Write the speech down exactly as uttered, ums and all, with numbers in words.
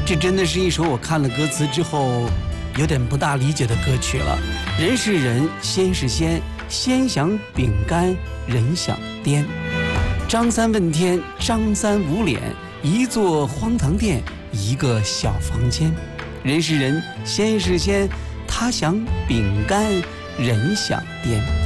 这真的是一首我看了歌词之后有点不大理解的歌曲了。人是人，仙是仙，仙想饼干，人想颠。张三问天，张三捂脸，一座荒唐殿，一个小房间。人是人，仙是仙，他想饼干，人想颠。